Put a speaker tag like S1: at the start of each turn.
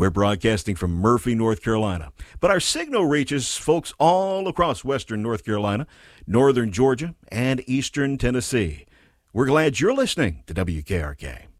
S1: We're broadcasting from Murphy, North Carolina, but our signal reaches folks all across western North Carolina, northern Georgia, and eastern Tennessee. We're glad you're listening to WKRK.